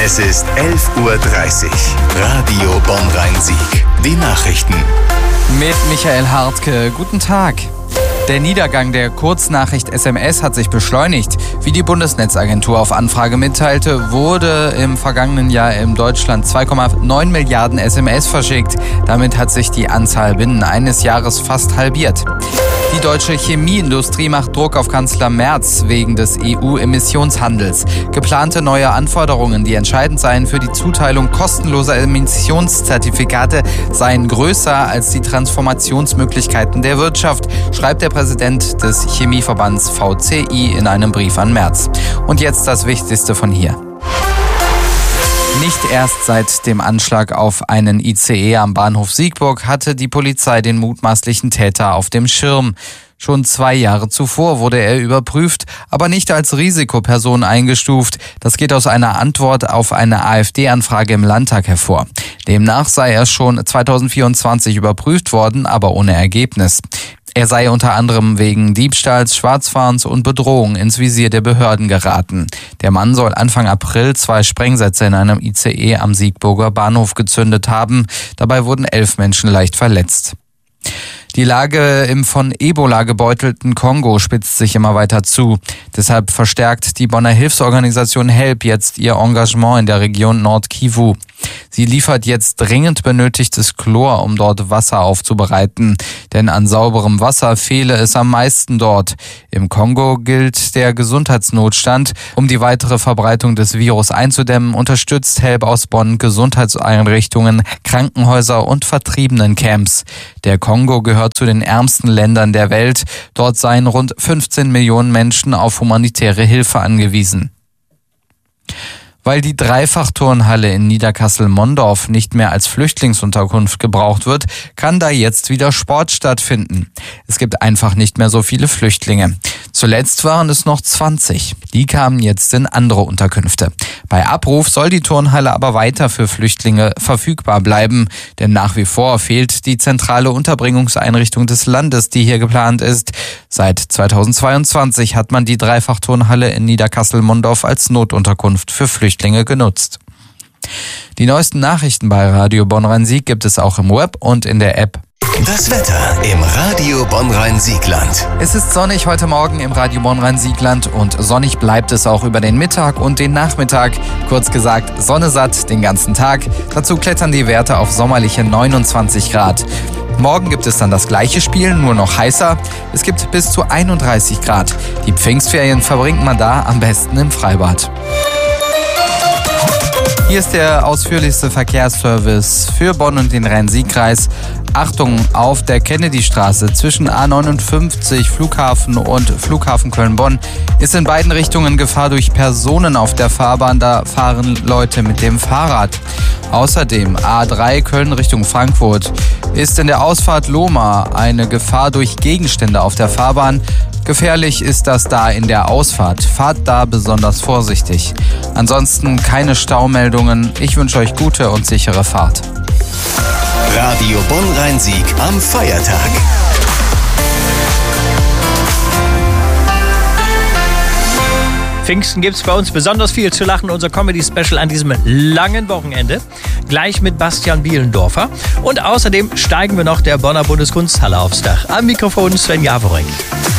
Es ist 11:30 Uhr. Radio Bonn-Rhein-Sieg. Die Nachrichten. Mit Michael Hartke. Guten Tag. Der Niedergang der Kurznachricht SMS hat sich beschleunigt. Wie die Bundesnetzagentur auf Anfrage mitteilte, wurde im vergangenen Jahr in Deutschland 2,9 Milliarden SMS verschickt. Damit hat sich die Anzahl binnen eines Jahres fast halbiert. Die deutsche Chemieindustrie macht Druck auf Kanzler Merz wegen des EU-Emissionshandels. Geplante neue Anforderungen, die entscheidend seien für die Zuteilung kostenloser Emissionszertifikate, seien größer als die Transformationsmöglichkeiten der Wirtschaft, schreibt der Präsident des Chemieverbands VCI in einem Brief an Merz. Und jetzt das Wichtigste von hier. Nicht erst seit dem Anschlag auf einen ICE am Bahnhof Siegburg hatte die Polizei den mutmaßlichen Täter auf dem Schirm. Schon 2 Jahre zuvor wurde er überprüft, aber nicht als Risikoperson eingestuft. Das geht aus einer Antwort auf eine AfD-Anfrage im Landtag hervor. Demnach sei er schon 2024 überprüft worden, aber ohne Ergebnis. Er sei unter anderem wegen Diebstahls, Schwarzfahrens und Bedrohung ins Visier der Behörden geraten. Der Mann soll Anfang April 2 Sprengsätze in einem ICE am Siegburger Bahnhof gezündet haben. Dabei wurden 11 Menschen leicht verletzt. Die Lage im von Ebola gebeutelten Kongo spitzt sich immer weiter zu. Deshalb verstärkt die Bonner Hilfsorganisation HELP jetzt ihr Engagement in der Region Nord-Kivu. Sie liefert jetzt dringend benötigtes Chlor, um dort Wasser aufzubereiten. Denn an sauberem Wasser fehle es am meisten dort. Im Kongo gilt der Gesundheitsnotstand. Um die weitere Verbreitung des Virus einzudämmen, unterstützt HELP aus Bonn Gesundheitseinrichtungen, Krankenhäuser und Vertriebenencamps. Der Kongo gehört zu den ärmsten Ländern der Welt. Dort seien rund 15 Millionen Menschen auf humanitäre Hilfe angewiesen. Weil die Dreifachturnhalle in Niederkassel-Mondorf nicht mehr als Flüchtlingsunterkunft gebraucht wird, kann da jetzt wieder Sport stattfinden. Es gibt einfach nicht mehr so viele Flüchtlinge. Zuletzt waren es noch 20. Die kamen jetzt in andere Unterkünfte. Bei Abruf soll die Turnhalle aber weiter für Flüchtlinge verfügbar bleiben, denn nach wie vor fehlt die zentrale Unterbringungseinrichtung des Landes, die hier geplant ist. Seit 2022 hat man die Dreifachturnhalle in Niederkassel-Mondorf als Notunterkunft für Flüchtlinge genutzt. Die neuesten Nachrichten bei Radio Bonn-Rhein-Sieg gibt es auch im Web und in der App. Das Wetter im Radio Bonn-Rhein-Siegland. Es ist sonnig heute Morgen im Radio Bonn-Rhein-Siegland und sonnig bleibt es auch über den Mittag und den Nachmittag. Kurz gesagt, Sonne satt den ganzen Tag. Dazu klettern die Werte auf sommerliche 29 Grad. Morgen gibt es dann das gleiche Spiel, nur noch heißer. Es gibt bis zu 31 Grad. Die Pfingstferien verbringt man da am besten im Freibad. Hier ist der ausführlichste Verkehrsservice für Bonn und den Rhein-Sieg-Kreis. Achtung, auf der Kennedy-Straße zwischen A59 Flughafen und Flughafen Köln-Bonn ist in beiden Richtungen Gefahr durch Personen auf der Fahrbahn. Da fahren Leute mit dem Fahrrad. Außerdem A3 Köln Richtung Frankfurt ist in der Ausfahrt Lohmar eine Gefahr durch Gegenstände auf der Fahrbahn. Gefährlich ist das da in der Ausfahrt. Fahrt da besonders vorsichtig. Ansonsten keine Staumeldungen. Ich wünsche euch gute und sichere Fahrt. Radio Bonn-Rhein-Sieg am Feiertag. Pfingsten gibt's bei uns besonders viel zu lachen. Unser Comedy-Special an diesem langen Wochenende. Gleich mit Bastian Bielendorfer. Und außerdem steigen wir noch der Bonner Bundeskunsthalle aufs Dach. Am Mikrofon Sven Javorik.